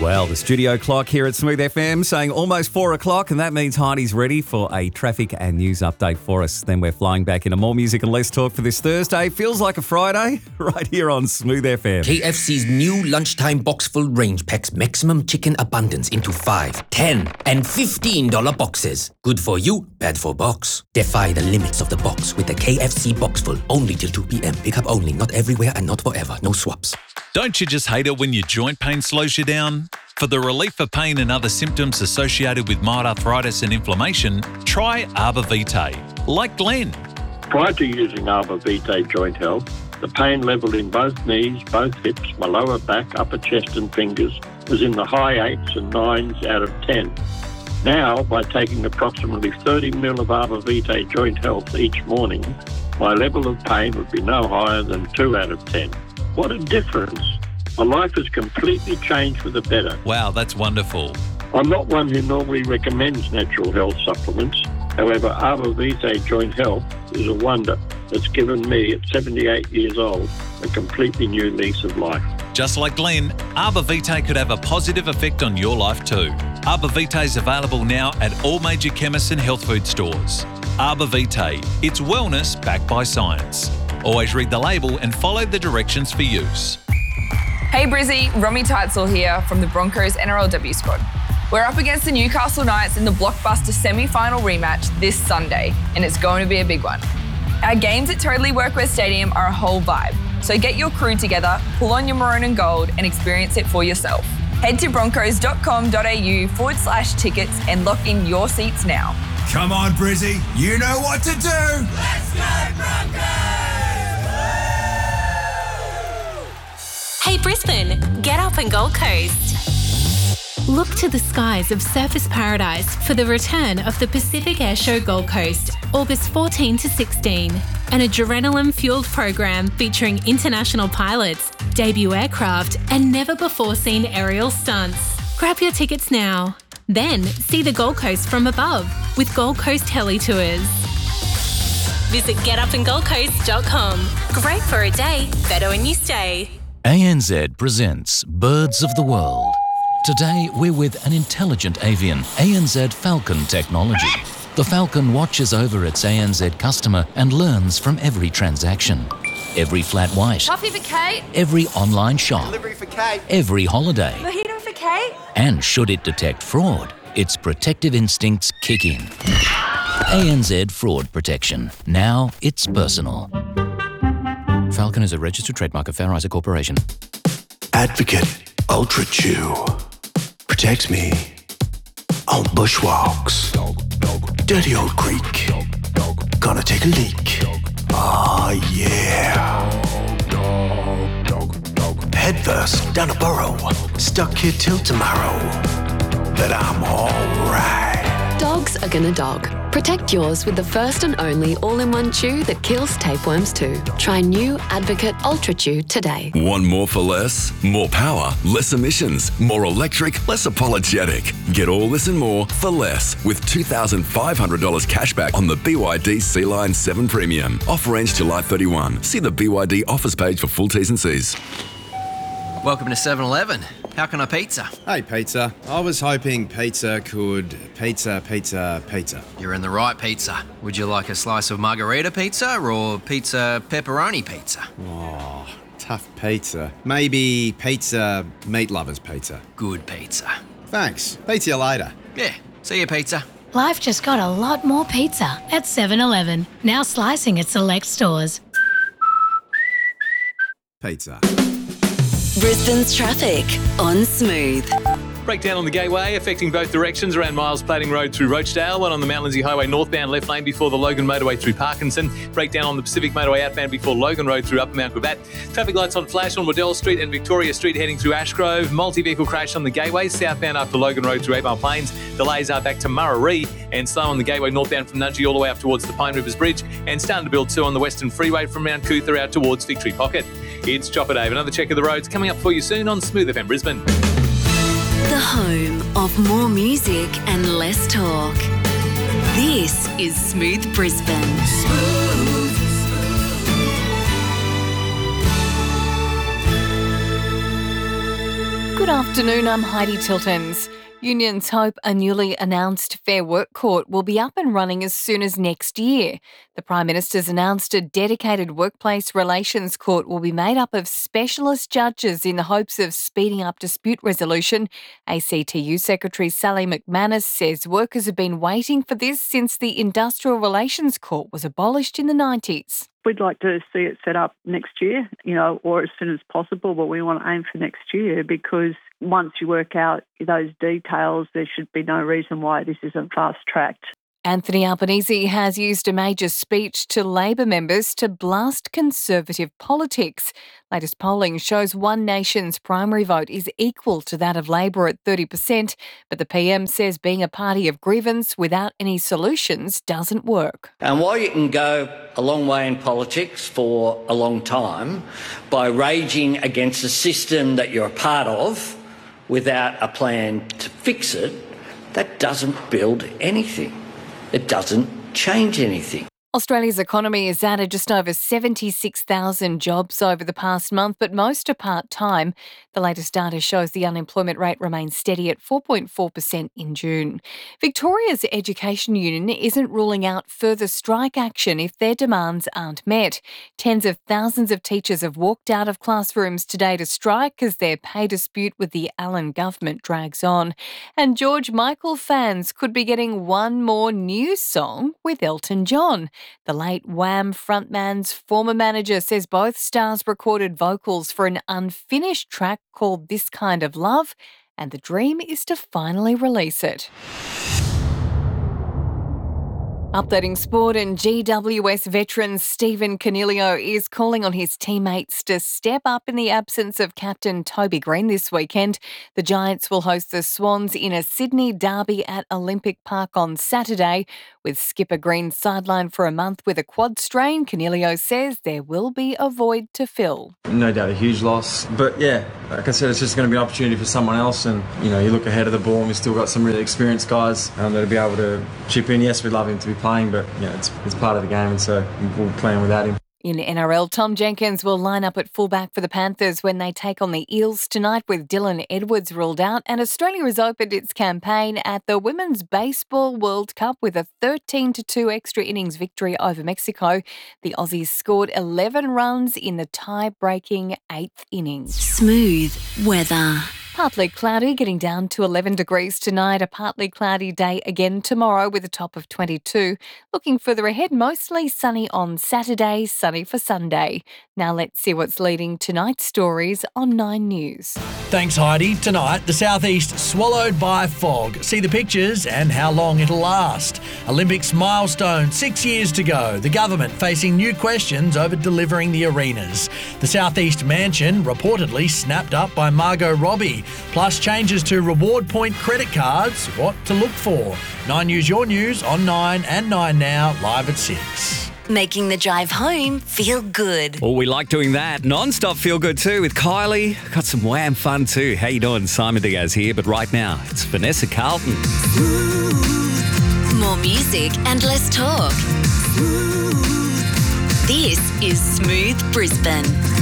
Well, the studio clock here at Smooth FM saying almost 4 o'clock, and that means Heidi's ready for a traffic and news update for us. Then we're flying back into more music and less talk for this Thursday. Feels like a Friday right here on Smooth FM. KFC's new lunchtime box full range packs maximum chicken abundance into $5, $10, and $15 boxes. Good for you, bad for box. Defy the limits of the box with the KFC box full. Only till 2 p.m. Pick up only, not everywhere and not forever. No swaps. Don't you just hate it when your joint pain slows you down? For the relief of pain and other symptoms associated with mild arthritis and inflammation, try Arbor Vitae, like Glenn. Prior to using Arbor Vitae Joint Health, the pain level in both knees, both hips, my lower back, upper chest and fingers was in the high 8s and 9s out of 10. Now, by taking approximately 30 ml of Arbor Vitae Joint Health each morning, my level of pain would be no higher than 2 out of 10. What a difference. My life has completely changed for the better. Wow, that's wonderful. I'm not one who normally recommends natural health supplements. However, Arbor Vitae Joint Health is a wonder that's given me, at 78 years old, a completely new lease of life. Just like Glenn, Arbor Vitae could have a positive effect on your life too. Arbor Vitae is available now at all major chemists and health food stores. Arbor Vitae, it's wellness backed by science. Always read the label and follow the directions for use. Hey Brizzy, Romy Teitzel here from the Broncos NRLW squad. We're up against the Newcastle Knights in the blockbuster semi-final rematch this Sunday, and it's going to be a big one. Our games at Totally Workwear Stadium are a whole vibe, so get your crew together, pull on your maroon and gold and experience it for yourself. Head to broncos.com.au/tickets and lock in your seats now. Come on, Brizzy, you know what to do! Let's go Broncos! Hey Brisbane, get up and Gold Coast. Look to the skies of Surfers Paradise for the return of the Pacific Airshow Gold Coast, August 14 to 16. An adrenaline-fueled program featuring international pilots, debut aircraft and never-before-seen aerial stunts. Grab your tickets now. Then see the Gold Coast from above with Gold Coast Heli Tours. Visit getupandgoldcoast.com. Great for a day, better when you stay. ANZ presents Birds of the World. Today we're with an intelligent avian, ANZ Falcon technology. The Falcon watches over its ANZ customer and learns from every transaction. Every flat white. Coffee for Kate. Every online shop. Delivery for Kate. Every holiday. Mojito for Kate. And should it detect fraud, its protective instincts kick in. ANZ Fraud Protection. Now it's personal. Falcon is a registered trademark of Fair Isaac Corporation. Advocate Ultra Chew. Protects me on bushwalks. Dirty old creek. Gonna take a leak. Ah, yeah. Head first down a burrow. Stuck here till tomorrow. But I'm alright. Dogs are gonna dog. Protect yours with the first and only all-in-one chew that kills tapeworms too. Try new Advocate Ultra Chew today. Want more for less? More power, less emissions, more electric, less apologetic. Get all this and more for less with $2,500 cashback on the BYD Sea-Line 7 Premium. Offer ends July 31. See the BYD offers page for full T's and C's. Welcome to 7-Eleven. How can I pizza? Hey, pizza. I was hoping pizza could pizza. You're in the right pizza. Would you like a slice of margarita pizza or pizza pepperoni pizza? Oh, tough pizza. Maybe pizza meat lovers pizza. Good pizza. Thanks. Pizza you later. Yeah. See you, pizza. Life just got a lot more pizza at 7-Eleven. Now slicing at select stores. Pizza. Brisbane's traffic on Smooth. Breakdown on the Gateway affecting both directions around Miles Plating Road through Rochdale, one on the Mount Lindesay Highway northbound left lane before the Logan Motorway through Parkinson, breakdown on the Pacific Motorway outbound before Logan Road through Upper Mount Gravatt, traffic lights on flash on Waddell Street and Victoria Street heading through Ashgrove, multi-vehicle crash on the Gateway southbound after Logan Road through 8 Mile Plains, delays are back to Murray and slow on the Gateway northbound from Nudgee all the way up towards the Pine Rivers Bridge and starting to build too on the Western Freeway from Mount Cootha out towards Victory Pocket. It's Chopper Dave, another check of the roads coming up for you soon on Smooth FM Brisbane. The home of more music and less talk. This is Smooth Brisbane. Good afternoon, I'm Heidi Tiltons. Unions hope a newly announced Fair Work Court will be up and running as soon as next year. The Prime Minister's announced a dedicated workplace relations court will be made up of specialist judges in the hopes of speeding up dispute resolution. ACTU Secretary Sally McManus says workers have been waiting for this since the Industrial Relations Court was abolished in the 90s. We'd like to see it set up next year, or as soon as possible, but we want to aim for next year because once you work out those details, there should be no reason why this isn't fast-tracked. Anthony Albanese has used a major speech to Labor members to blast Conservative politics. Latest polling shows One Nation's primary vote is equal to that of Labor at 30%, but the PM says being a party of grievance without any solutions doesn't work. And while you can go a long way in politics for a long time by raging against a system that you're a part of without a plan to fix it, that doesn't build anything. It doesn't change anything. Australia's economy has added just over 76,000 jobs over the past month, but most are part-time. The latest data shows the unemployment rate remains steady at 4.4% in June. Victoria's Education Union isn't ruling out further strike action if their demands aren't met. Tens of thousands of teachers have walked out of classrooms today to strike as their pay dispute with the Allen government drags on. And George Michael fans could be getting one more new song with Elton John. The late Wham frontman's former manager says both stars recorded vocals for an unfinished track called This Kind of Love, and the dream is to finally release it. Updating sport, and GWS veteran Stephen Coniglio is calling on his teammates to step up in the absence of captain Toby Green this weekend. The Giants will host the Swans in a Sydney derby at Olympic Park on Saturday. With skipper Green sidelined for a month with a quad strain, Coniglio says there will be a void to fill. No doubt a huge loss, but yeah, like I said, it's just going to be an opportunity for someone else, and you look ahead of the ball and we've still got some really experienced guys that'll be able to chip in. Yes, we'd love him to be playing, but it's part of the game, and so we'll play without him. In NRL, Tom Jenkins will line up at fullback for the Panthers when they take on the Eels tonight with Dylan Edwards ruled out, and Australia has opened its campaign at the Women's Baseball World Cup with a 13-2 extra innings victory over Mexico. The Aussies scored 11 runs in the tie-breaking 8th innings. Smooth weather. Partly cloudy, getting down to 11 degrees tonight. A partly cloudy day again tomorrow with a top of 22. Looking further ahead, mostly sunny on Saturday, sunny for Sunday. Now let's see what's leading tonight's stories on 9 News. Thanks, Heidi. Tonight, the southeast swallowed by fog. See the pictures and how long it'll last. Olympics milestone, 6 years to go. The government facing new questions over delivering the arenas. The southeast mansion reportedly snapped up by Margot Robbie. Plus changes to reward point credit cards. What to look for. 9 News, your news on 9 and 9 Now, live at 6. Making the drive home feel good. Oh, we like doing that. Non-stop feel good too with Kylie. Got some Wham fun too. How you doing? Simon Diaz here, but right now it's Vanessa Carlton. More music and less talk. This is Smooth Brisbane.